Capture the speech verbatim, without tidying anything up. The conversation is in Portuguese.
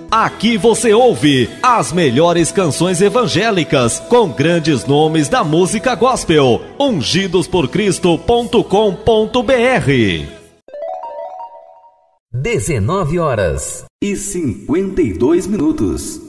Aqui você ouve as melhores canções evangélicas com grandes nomes da música gospel. ungidos por cristo ponto com ponto br. dezenove horas e cinquenta e dois minutos.